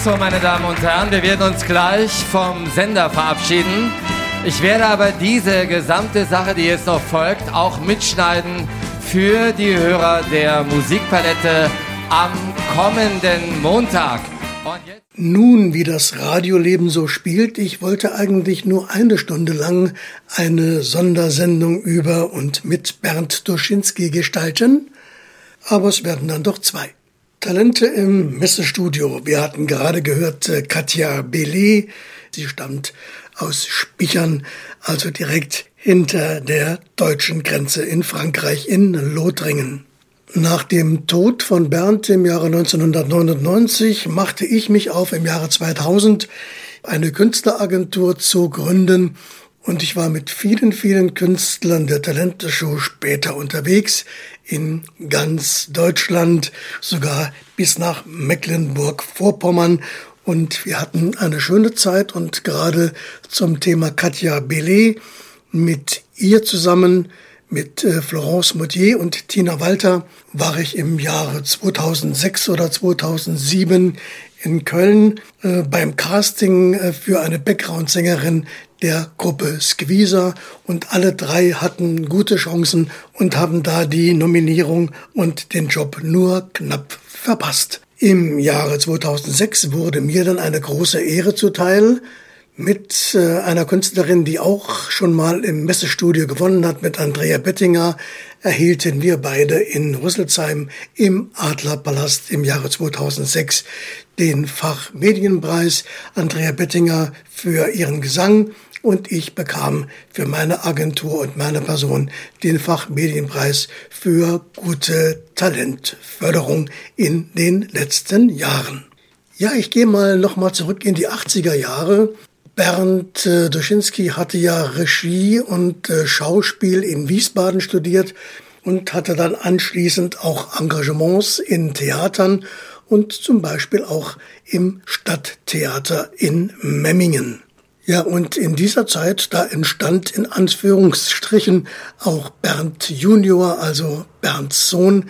so, meine Damen und Herren, wir werden uns gleich vom Sender verabschieden. Ich werde aber diese gesamte Sache, die jetzt noch folgt, auch mitschneiden für die Hörer der Musikpalette am kommenden Montag. Und jetzt nun, wie das Radioleben so spielt, ich wollte eigentlich nur 1 Stunde lang eine Sondersendung über und mit Bernd Doschinski gestalten, aber es werden dann doch 2. Talente im Messestudio. Wir hatten gerade gehört Katja Bellet. Sie stammt aus Spichern, also direkt hinter der deutschen Grenze in Frankreich, in Lothringen. Nach dem Tod von Bernd im Jahre 1999 machte ich mich auf, im Jahre 2000 eine Künstleragentur zu gründen. Und ich war mit vielen, vielen Künstlern der Talente-Show später unterwegs, in ganz Deutschland, sogar bis nach Mecklenburg-Vorpommern. Und wir hatten eine schöne Zeit und gerade zum Thema Katja Bellet mit ihr zusammen, mit Florence Mottier und Tina Walter, war ich im Jahre 2006 oder 2007 in Köln beim Casting für eine Background-Sängerin der Gruppe Squeezer und alle 3 hatten gute Chancen und haben da die Nominierung und den Job nur knapp verpasst. Im Jahre 2006 wurde mir dann eine große Ehre zuteil. Mit einer Künstlerin, die auch schon mal im Messestudio gewonnen hat, mit Andrea Bettinger, erhielten wir beide in Rüsselsheim im Adlerpalast im Jahre 2006 den Fachmedienpreis. Andrea Bettinger für ihren Gesang und ich bekam für meine Agentur und meine Person den Fachmedienpreis für gute Talentförderung in den letzten Jahren. Ja, ich gehe nochmal zurück in die 80er Jahre. Bernd Doschinski hatte ja Regie und Schauspiel in Wiesbaden studiert und hatte dann anschließend auch Engagements in Theatern und zum Beispiel auch im Stadttheater in Memmingen. Ja, und in dieser Zeit, da entstand in Anführungsstrichen auch Bernd Junior, also Bernds Sohn,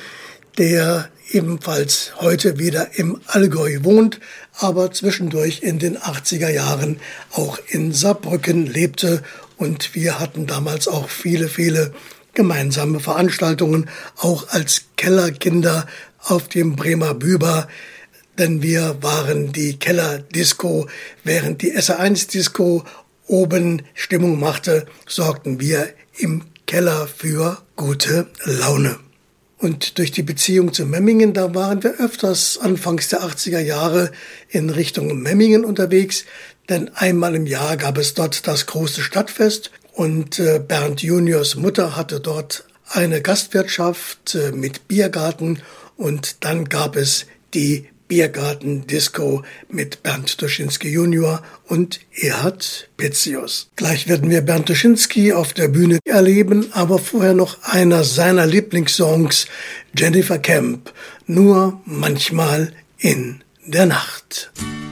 der ebenfalls heute wieder im Allgäu wohnt, aber zwischendurch in den 80er Jahren auch in Saarbrücken lebte. Und wir hatten damals auch viele, viele gemeinsame Veranstaltungen, auch als Kellerkinder auf dem Bremer Büber. Denn wir waren die Kellerdisco, während die SR1-Disco oben Stimmung machte, sorgten wir im Keller für gute Laune. Und durch die Beziehung zu Memmingen, da waren wir öfters anfangs der 80er Jahre in Richtung Memmingen unterwegs, denn einmal im Jahr gab es dort das große Stadtfest und Bernd Juniors Mutter hatte dort eine Gastwirtschaft mit Biergarten und dann gab es die Biergarten-Disco mit Bernd Doschinski Junior und Erhard Pitzius. Gleich werden wir Bernd Doschinski auf der Bühne erleben, aber vorher noch einer seiner Lieblingssongs, Jennifer Kemp, nur manchmal in der Nacht.